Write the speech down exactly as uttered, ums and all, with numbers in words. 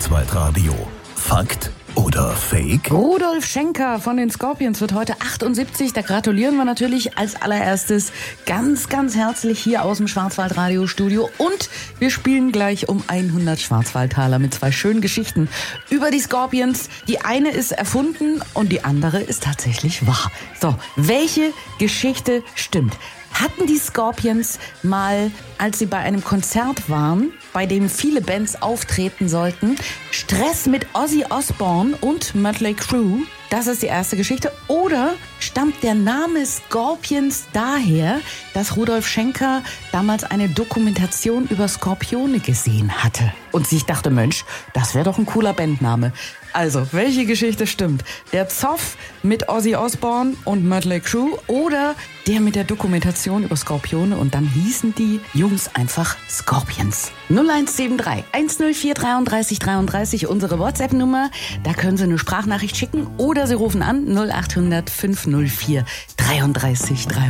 Schwarzwaldradio. Fakt oder Fake? Rudolf Schenker von den Scorpions wird heute achtundsiebzig. Da gratulieren wir natürlich als allererstes ganz, ganz herzlich hier aus dem Schwarzwaldradio-Studio. Und wir spielen gleich um hundert Schwarzwaldtaler mit zwei schönen Geschichten über die Scorpions. Die eine ist erfunden und die andere ist tatsächlich wahr. So, welche Geschichte stimmt? Hatten die Scorpions mal, als sie bei einem Konzert waren, bei dem viele Bands auftreten sollten, Stress mit Ozzy Osbourne und Mötley Crüe? Das ist die erste Geschichte. Oder stammt der Name Scorpions daher, dass Rudolf Schenker damals eine Dokumentation über Skorpione gesehen hatte und sich dachte, Mensch, das wäre doch ein cooler Bandname. Also, welche Geschichte stimmt? Der Zoff mit Ozzy Osbourne und Mötley Crüe oder der mit der Dokumentation über Skorpione und dann hießen die Jungs einfach Scorpions. null eins sieben drei, eins null vier, dreiunddreißig dreiunddreißig, unsere WhatsApp-Nummer. Da können Sie eine Sprachnachricht schicken oder Sie rufen an null acht hundert, fünf null vier, dreiunddreißig dreiunddreißig.